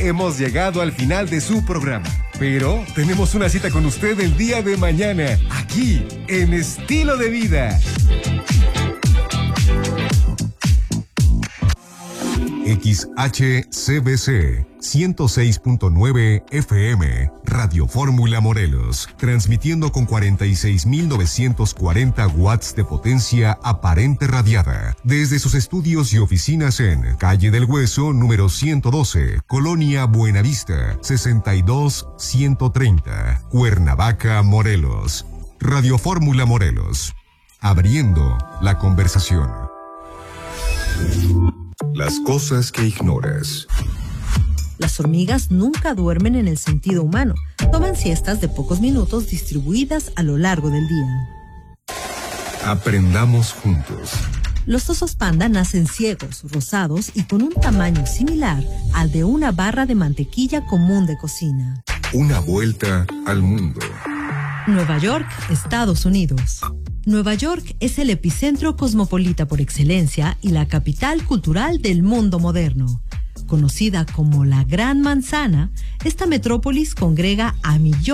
hemos llegado al final de su programa. Pero tenemos una cita con usted el día de mañana, aquí, en Estilo de Vida. XHCBC 106.9 FM, Radio Fórmula Morelos, transmitiendo con 46.940 watts de potencia aparente radiada, desde sus estudios y oficinas en Calle del Hueso, número 112, Colonia Buenavista, 62130, Cuernavaca, Morelos. Radio Fórmula Morelos, abriendo la conversación. Las cosas que ignoras. Las hormigas nunca duermen en el sentido humano. Toman siestas de pocos minutos distribuidas a lo largo del día. Aprendamos juntos. Los osos panda nacen ciegos, rosados y con un tamaño similar al de una barra de mantequilla común de cocina. Una vuelta al mundo. Nueva York, Estados Unidos. Nueva York es el epicentro cosmopolita por excelencia y la capital cultural del mundo moderno. Conocida como la Gran Manzana, esta metrópolis congrega a millones